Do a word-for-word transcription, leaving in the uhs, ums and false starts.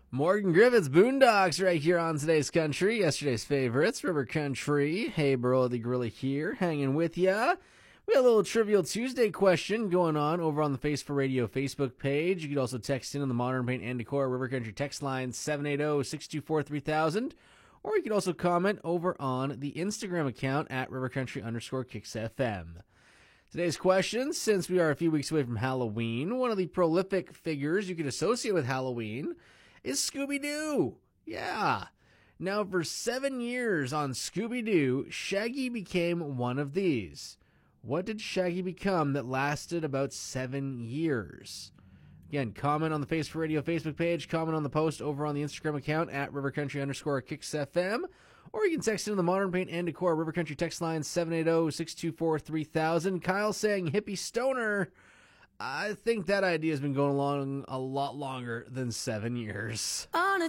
Morgan Griffith's Boondocks right here on today's country. Yesterday's favorites, River Country. Hey, bro, the gorilla here, hanging with ya. We got a little Trivial Tuesday question going on over on the Face for Radio Facebook page. You can also text in on the Modern Paint and Decor River Country text line seven eight zero, six two four, three thousand. Or you can also comment over on the Instagram account at River Country underscore Kicks F M. Today's question, since we are a few weeks away from Halloween, one of the prolific figures you could associate with Halloween is Scooby-Doo. Yeah. Now, for seven years on Scooby-Doo, Shaggy became one of these. What did Shaggy become that lasted about seven years? Again, comment on the Face for Radio Facebook page, comment on the post over on the Instagram account at River Country underscore Kicks F M, or you can text into the Modern Paint and Decor River Country text line seven eight zero, six two four, three thousand. Kyle saying hippie stoner. I think that idea has been going along a lot longer than seven years. On a